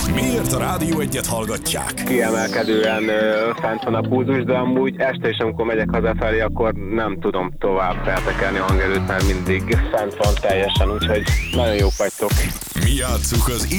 Miért a Rádió Egyet hallgatják? Kiemelkedően fent van a pulzus, de amúgy este is, amikor megyek hazafelé, akkor nem tudom tovább feltekelni a hangerőt, mert mindig fent van teljesen, úgyhogy nagyon jók vagytok. Mi játsszuk az